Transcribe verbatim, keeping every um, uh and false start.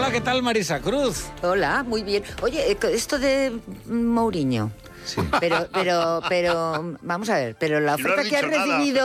Hola, ¿qué tal, Marisa Cruz? Hola, muy bien. Oye, eh, esto de Mourinho. Sí. Pero, pero, pero, vamos a ver, pero la Si no oferta has que has dicho nada. recibido